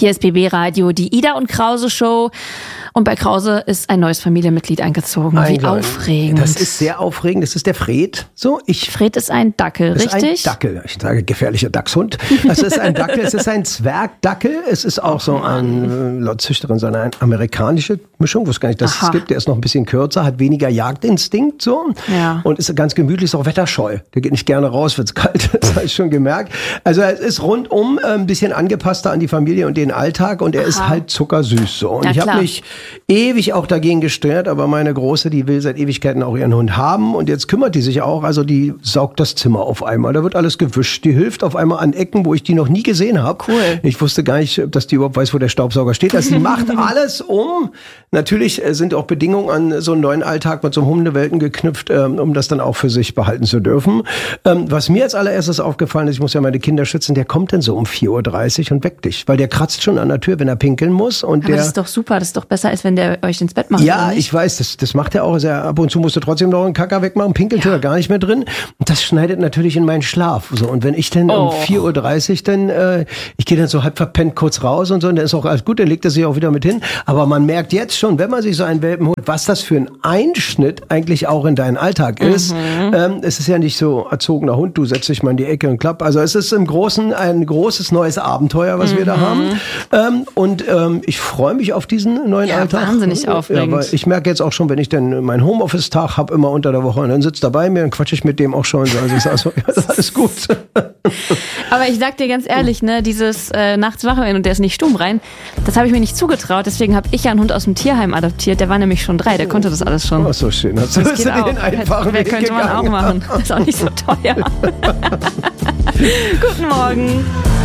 Hier ist BB Radio, die Ida und Krause Show. Und bei Krause ist ein neues Familienmitglied eingezogen. Wie aufregend. Das ist sehr aufregend. Das ist der Fred. Fred ist ein Dackel, richtig? Das ist ein Dackel. Ich sage gefährlicher Dachshund. Das ist ein Dackel. Es ist ein Zwergdackel. Es ist auch so laut Züchterin, so eine amerikanische Mischung, wo es gar nicht das gibt. Der ist noch ein bisschen kürzer, hat weniger Jagdinstinkt und ist ganz gemütlich, ist auch wetterscheu. Der geht nicht gerne raus, wird's kalt. Das habe ich schon gemerkt. Also es ist rundum ein bisschen angepasster an die Familie und den Alltag und er ist halt zuckersüß Und ich habe mich ewig auch dagegen gestört, aber meine Große, die will seit Ewigkeiten auch ihren Hund haben und jetzt kümmert die sich auch, also die saugt das Zimmer auf einmal, da wird alles gewischt, die hilft auf einmal an Ecken, wo ich die noch nie gesehen habe. Cool. Ich wusste gar nicht, dass die überhaupt weiß, wo der Staubsauger steht. Also die macht alles Natürlich sind auch Bedingungen an so einen neuen Alltag mit so einem Hundewelten geknüpft, um das dann auch für sich behalten zu dürfen. Was mir als allererstes aufgefallen ist, ich muss ja meine Kinder schützen, der kommt dann so um 4:30 Uhr und weckt dich, weil der kratzt schon an der Tür, wenn er pinkeln muss. Und aber das ist doch super, das ist doch besser, als wenn der euch ins Bett macht. Ja, ich weiß, das macht er auch. Ab und zu musst du trotzdem noch einen Kacker wegmachen, pinkelt er gar nicht mehr drin. Und das schneidet natürlich in meinen Schlaf. Und wenn ich dann um 4:30 Uhr ich gehe dann so halb verpennt kurz raus und dann ist auch alles gut, dann legt er sich auch wieder mit hin. Aber man merkt jetzt schon, wenn man sich so einen Welpen holt, was das für ein Einschnitt eigentlich auch in deinen Alltag ist. Es ist ja nicht so erzogener Hund, du setzt dich mal in die Ecke und klapp. Also es ist im Großen ein großes neues Abenteuer, was wir da haben. Ich freue mich auf diesen neuen Alltag. Wahnsinnig aufregend. Weil ich merke jetzt auch schon, wenn ich dann meinen Homeoffice-Tag habe, immer unter der Woche, und dann sitzt er bei mir, dann quatsche ich mit dem auch schon. Also ich sage so, ja, alles gut. Aber ich sag dir ganz ehrlich, dieses nachts wach werden und der ist nicht stumm rein, das habe ich mir nicht zugetraut. Deswegen habe ich ja einen Hund aus dem Tierheim adoptiert. Der war nämlich schon 3, der konnte das alles schon. Oh, so schön. Das geht auch. Den einfachen Weg könnte man auch machen. Das ist auch nicht so teuer. Guten Morgen.